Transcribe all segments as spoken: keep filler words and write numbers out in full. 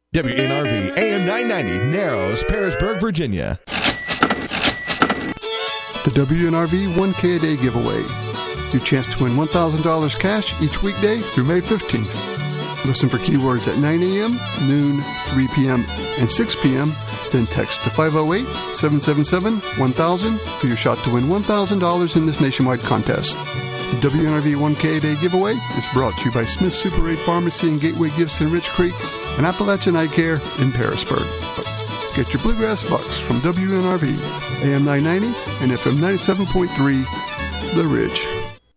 W N R V A M nine ninety, Narrows, Parisburg, Virginia. The W N R V one K a day giveaway. Your chance to win one thousand dollars cash each weekday through May fifteenth. Listen for keywords at nine a.m., noon, three p.m., and six p.m., then text to five oh eight, seven seven seven, one thousand for your shot to win one thousand dollars in this nationwide contest. The W N R V one K a day giveaway is brought to you by Smith Super eight Pharmacy and Gateway Gifts in Rich Creek and Appalachian Eye Care in Parisburg. Get your bluegrass bucks from W N R V, A M nine ninety and F M ninety-seven point three, The Ridge.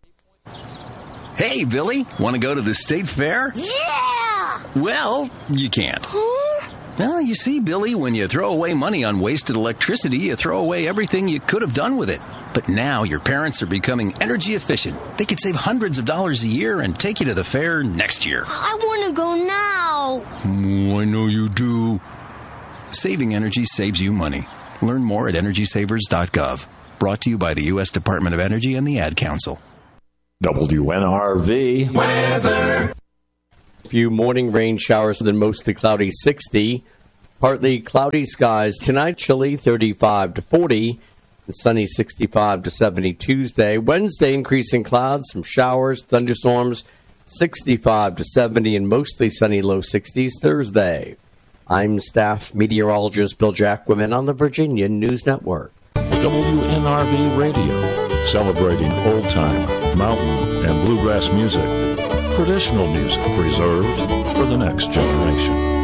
Hey, Billy, want to go to the state fair? Yeah! Well, you can't. Huh? Well, you see, Billy, when you throw away money on wasted electricity, you throw away everything you could have done with it. But now your parents are becoming energy efficient. They could save hundreds of dollars a year and take you to the fair next year. I want to go now. Oh, I know you do. Saving energy saves you money. Learn more at energy savers dot gov. Brought to you by the U S Department of Energy and the Ad Council. W N R V weather. Few morning rain showers, then mostly cloudy, sixty. Partly cloudy skies tonight, chilly, thirty-five to forty. And sunny, sixty-five to seventy Tuesday. Wednesday, increasing clouds, some showers, thunderstorms, sixty-five to seventy, and mostly sunny, low sixties Thursday. I'm staff meteorologist Bill Jacquemin on the Virginia News Network. W N R V Radio, celebrating old-time, mountain, and bluegrass music. Traditional music preserved for the next generation.